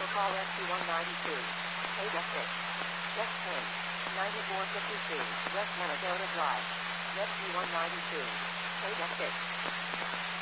for call SC192. Page F6. Guest pin. 9452. West Minnesota Drive. SC192. Page F6.